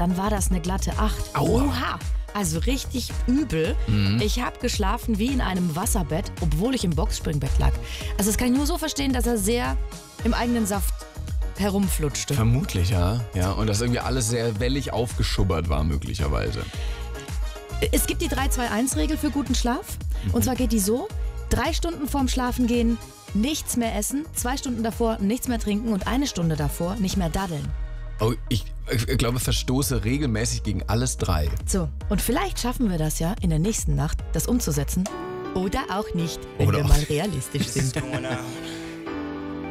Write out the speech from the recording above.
dann war das eine glatte 8. Aua. Oha! Also richtig übel. Ich habe geschlafen wie in einem Wasserbett, obwohl ich im Boxspringbett lag. Also das kann ich nur so verstehen, dass er sehr im eigenen Saft herumflutschte. Vermutlich, ja. Und dass irgendwie alles sehr wellig aufgeschubbert war, möglicherweise. Es gibt die 3-2-1-Regel für guten Schlaf. Und zwar geht die so: 3 Stunden vorm Schlafengehen nichts mehr essen, 2 Stunden davor nichts mehr trinken und 1 Stunde davor nicht mehr daddeln. Oh, ich glaube, verstoße regelmäßig gegen alles 3. So, und vielleicht schaffen wir das ja in der nächsten Nacht, das umzusetzen. Oder auch nicht, wenn Oder wir auch mal realistisch sind. Going out.